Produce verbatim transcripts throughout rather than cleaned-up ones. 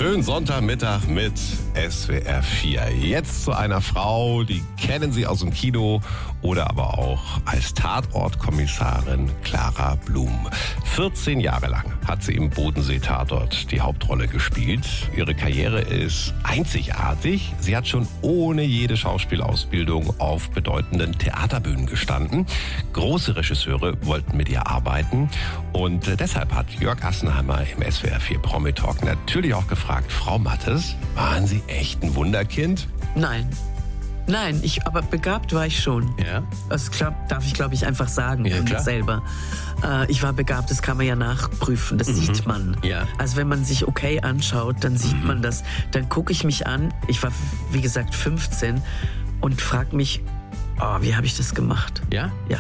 Schönen Sonntagmittag mit S W R vier. Jetzt zu einer Frau, die kennen Sie aus dem Kino oder aber auch als Tatortkommissarin Clara Blum. vierzehn Jahre lang hat sie im Bodensee-Tatort die Hauptrolle gespielt. Ihre Karriere ist einzigartig. Sie hat schon ohne jede Schauspielausbildung auf bedeutenden Theaterbühnen gestanden. Große Regisseure wollten mit ihr arbeiten. Und deshalb hat Jörg Assenheimer im S W R vier Promi-Talk natürlich auch gefragt, Frau Mattes, waren Sie echt ein Wunderkind? Nein. Nein, ich, aber begabt war ich schon. Ja? Das glaub, darf ich, glaube ich, einfach sagen ja, von mir klar. selber. Äh, ich war begabt, das kann man ja nachprüfen, das mhm. sieht man. Ja. Also wenn man sich okay anschaut, dann sieht mhm. man das. Dann gucke ich mich an, ich war wie gesagt fünfzehn und frage mich, oh, wie habe ich das gemacht? Ja? Ja.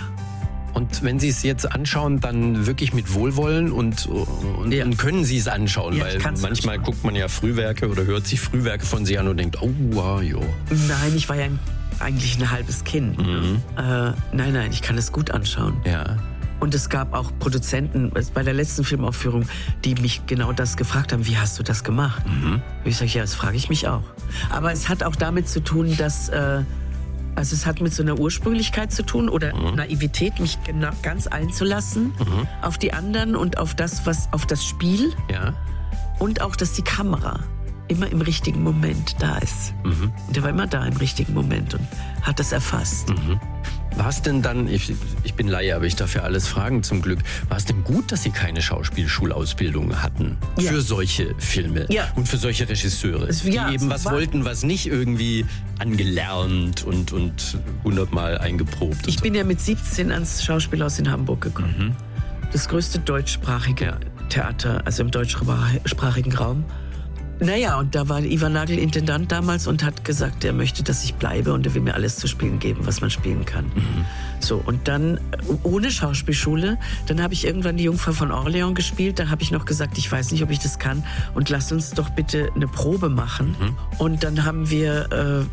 Und wenn Sie es jetzt anschauen, dann wirklich mit Wohlwollen und, und, ja. und können Sie es anschauen? Ja, weil manchmal anschauen. guckt man ja Frühwerke oder hört sich Frühwerke von Sie an und denkt, oh, wow, jo. Nein, ich war ja ein, eigentlich ein halbes Kind. Mhm. Äh, nein, nein, ich kann es gut anschauen. Ja. Und es gab auch Produzenten bei der letzten Filmaufführung, die mich genau das gefragt haben, wie hast du das gemacht? Mhm. Und ich sage, ja, das frage ich mich auch. Aber es hat auch damit zu tun, dass... Äh, Also es hat mit so einer Ursprünglichkeit zu tun oder mhm. Naivität, mich genau, ganz einzulassen Mhm. auf die anderen und auf das, was auf das Spiel Ja. und auch, dass die Kamera immer im richtigen Moment da ist. Mhm. Und der war immer da im richtigen Moment und hat das erfasst. Mhm. War es denn dann, ich, ich bin Laie, aber ich darf ja alles fragen zum Glück, war es denn gut, dass Sie keine Schauspielschulausbildung hatten Ja. für solche Filme Ja. und für solche Regisseure, Es- die ja, eben es was war- wollten, was nicht irgendwie angelernt und, und hundertmal eingeprobt? Ich und bin ja mit siebzehn ans Schauspielhaus in Hamburg gekommen. Mhm. Das größte deutschsprachige Theater, also im deutschsprachigen Raum. Naja, und da war Ivan Nagel Intendant damals und hat gesagt, er möchte, dass ich bleibe und er will mir alles zu spielen geben, was man spielen kann. Mhm. So, und dann ohne Schauspielschule, dann habe ich irgendwann die Jungfrau von Orleans gespielt, da habe ich noch gesagt, ich weiß nicht, ob ich das kann und lasst uns doch bitte eine Probe machen. Mhm. Und dann haben wir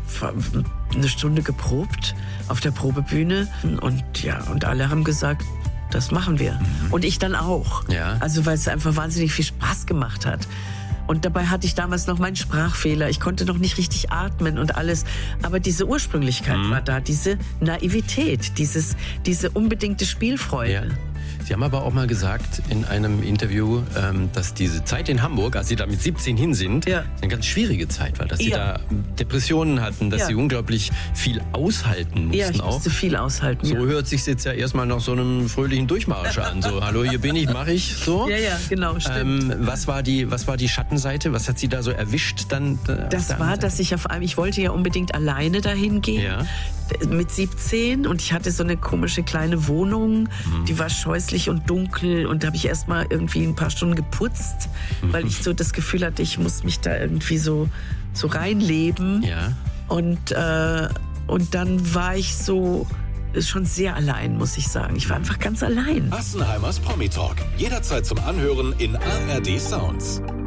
äh, eine Stunde geprobt auf der Probebühne und ja, und alle haben gesagt, das machen wir. Mhm. Und ich dann auch. Ja. Also weil es einfach wahnsinnig viel Spaß gemacht hat. Und dabei hatte ich damals noch meinen Sprachfehler. Ich konnte noch nicht richtig atmen und alles. Aber diese Ursprünglichkeit Mhm. war da, diese Naivität, dieses, diese unbedingte Spielfreude. Ja. Sie haben aber auch mal gesagt in einem Interview, ähm, dass diese Zeit in Hamburg, als Sie da mit siebzehn hin sind, Ja. eine ganz schwierige Zeit war. Dass Sie Ja. da Depressionen hatten, dass Ja. Sie unglaublich viel aushalten mussten Ja, ich auch. musste viel aushalten. So ja. hört sich jetzt ja erstmal nach so einem fröhlichen Durchmarsch an. So, hallo, hier bin ich, mache ich so. Ja, ja, genau, stimmt. Ähm, was war die, was war die Schattenseite? Was hat Sie da so erwischt dann? äh, auf Das der war, anderen dass ich auf einmal, ich wollte ja unbedingt alleine dahin gehen. Ja. Mit siebzehn und ich hatte so eine komische kleine Wohnung, Mhm. die war scheußlich und dunkel und da habe ich erst mal irgendwie ein paar Stunden geputzt, Mhm. weil ich so das Gefühl hatte, ich muss mich da irgendwie so, so reinleben. Ja. Und, äh, und dann war ich so schon sehr allein, muss ich sagen. Ich war einfach ganz allein. Assenheimers Promi Talk. Jederzeit zum Anhören in A R D Sounds.